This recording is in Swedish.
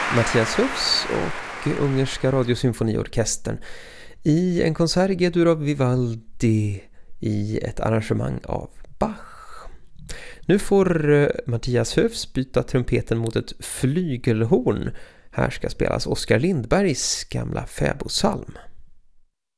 Matthias Hufs och Ungerska radiosymfoniorkestern i en konsert i G-dur av Vivaldi i ett arrangemang av Bach. Nu får Matthias Hufs byta trumpeten mot ett flygelhorn. Här ska spelas Oskar Lindbergs gamla fäbodsalm.